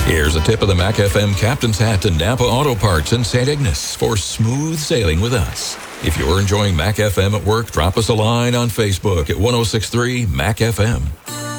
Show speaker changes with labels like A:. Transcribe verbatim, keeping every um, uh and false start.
A: Here's a tip of the Mac F M Captain's Hat to Napa Auto Parts in Saint Ignace for smooth sailing with us. If you're enjoying Mac F M at work, drop us a line on Facebook at one oh six point three Mac F M.